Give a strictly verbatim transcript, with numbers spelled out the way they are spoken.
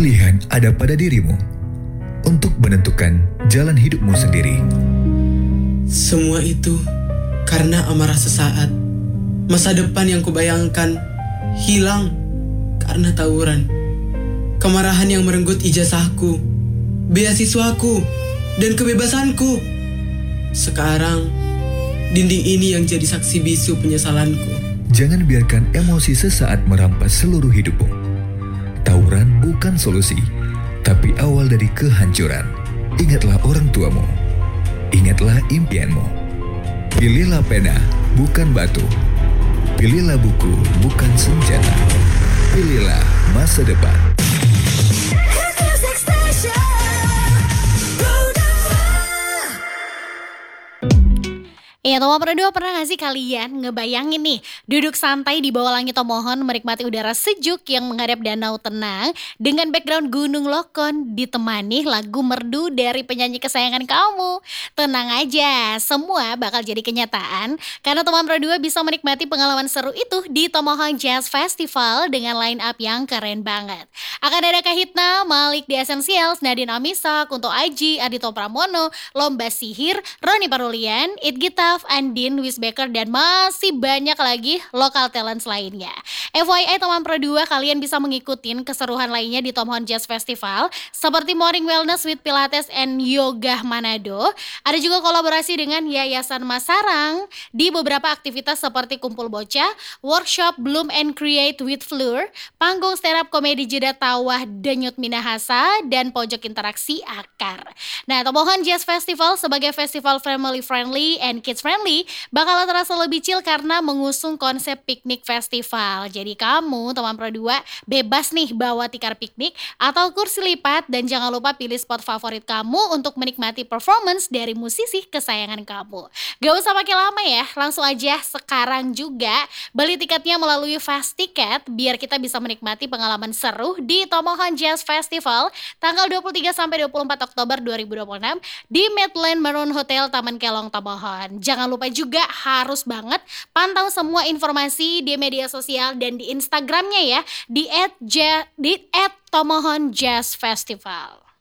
Pilihan ada pada dirimu untuk menentukan jalan hidupmu sendiri. Semua itu karena amarah sesaat. Masa depan yang kubayangkan hilang karena tawuran. Kemarahan yang merenggut ijazahku, beasiswaku, dan kebebasanku. Sekarang, dinding ini yang jadi saksi bisu penyesalanku. Jangan biarkan emosi sesaat merampas seluruh hidupmu. Tawuran bukan solusi, tapi awal dari kehancuran. Ingatlah orang tuamu. Ingatlah impianmu. Pilihlah pena, bukan batu. Pilihlah buku, bukan senjata. Pilihlah masa depan. Ya, Toma berdua pernah gak sih kalian ngebayangin nih duduk santai di bawah langit Tomohon menikmati udara sejuk yang menghadap danau tenang dengan background Gunung Lokon ditemani lagu merdu dari penyanyi kesayangan kamu. Tenang aja, semua bakal jadi kenyataan karena Toma berdua bisa menikmati pengalaman seru itu di Tomohon Jazz Festival dengan line up yang keren banget. Akan ada Kahitna, Malik The Essentials, Nadine Amisa, Kunto Aji, Adito Pramono, Lomba Sihir, Roni Parulian, It Gita, Andin, Wisbecker, dan masih banyak lagi lokal talents lainnya. F Y I teman Pro dua, kalian bisa mengikuti keseruan lainnya di Tomohon Jazz Festival seperti Morning Wellness with Pilates and Yoga Manado. Ada juga kolaborasi dengan Yayasan Masarang di beberapa aktivitas seperti kumpul bocah, workshop Bloom and Create with Fleur, panggung stand up komedi jeda tawah Denyut Minahasa, dan pojok interaksi Akar. Nah, Tomohon Jazz Festival sebagai festival family friendly and kids friendly bakal terasa lebih chill karena mengusung konsep piknik festival. Jadi kamu teman Pro dua bebas nih bawa tikar piknik atau kursi lipat, dan jangan lupa pilih spot favorit kamu untuk menikmati performance dari musisi kesayangan kamu. Gak usah pakai lama ya, langsung aja sekarang juga beli tiketnya melalui Fast Ticket biar kita bisa menikmati pengalaman seru di Tomohon Jazz Festival tanggal dua puluh tiga sampai dua puluh empat Oktober dua ribu dua puluh enam di Midland Maroon Hotel Taman Kelong Tomohon. Jangan lupa juga harus banget pantau semua informasi di media sosial dan di Instagramnya ya, di at, ja, di at Tomohon Jazz Festival.